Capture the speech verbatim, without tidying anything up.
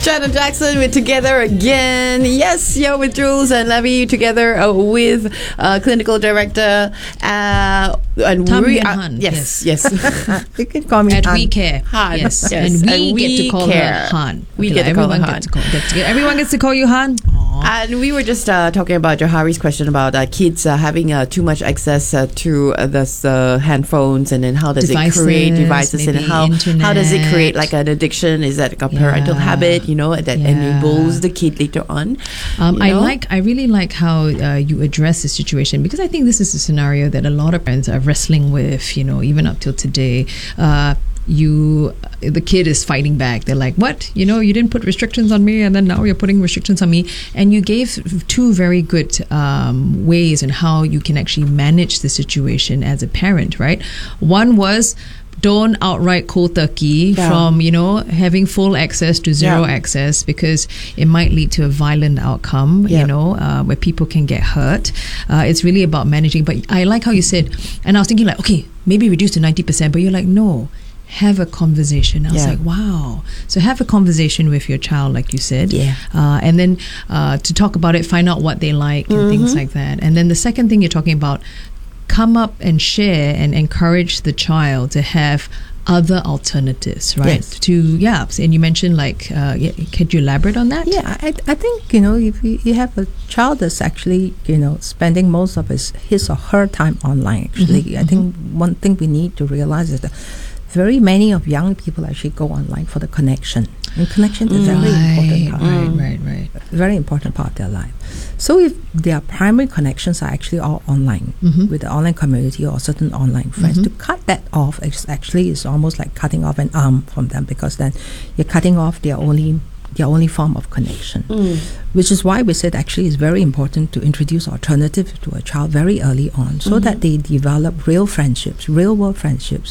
Janet Jackson, we're together again. Yes, you're with Jules and Levy together uh, with uh, clinical director uh, and Tam we Yuen are, Han, yes, yes. You can call me At Han. We Care. Han. Yes. Yes. And we And get we to call care. her Han. We Okay, get to call everyone her gets Han. to call, gets to, everyone gets to call you Han? Aww. And we were just uh, talking about Johari's question about uh, kids uh, having uh, too much access uh, to uh, the uh, handphones, and then how does Devices, it create devices, and maybe how how does it internet. create like an addiction? Is that like a parental Yeah. habit, you know, that Yeah. enables the kid later on? Um, you I know? like, I really like how uh, you address the situation, because I think this is a scenario that a lot of parents are wrestling with, you know, even up till today. Uh, you, the kid is fighting back. They're like, what? You know, you didn't put restrictions on me, and then now you're putting restrictions on me. And you gave two very good um, ways in how you can actually manage the situation as a parent, right? One was, don't outright cold turkey Yeah. from, you know, having full access to zero Yeah. access, because it might lead to a violent outcome, Yeah. you know, uh, where people can get hurt. Uh, it's really about managing. But I like how you said, and I was thinking like, okay, maybe reduce to ninety percent, but you're like, no, have a conversation. I was Yeah. like, wow. So have a conversation with your child, like you said. Yeah. Uh, and then uh, to talk about it, find out what they like and things like that. And then the second thing you're talking about, come up and share and encourage the child to have other alternatives, right? Yes. To, yeah. And you mentioned like, uh, yeah, could you elaborate on that? Yeah, I, I think, you know, if you, you have a child that's actually, you know, spending most of his, his or her time online, actually, Mhm, I think one thing we need to realize is that very many of young people actually go online for the connection. And connection is a very important part. right, right, right. Very important part of their life. So if their primary connections are actually all online, Mhm. with the online community or certain online friends, Mhm. to cut that off is actually is almost like cutting off an arm from them, because then you're cutting off their only their only form of connection. Which is why we said actually it's very important to introduce alternatives to a child very early on, so that they develop real friendships, real world friendships,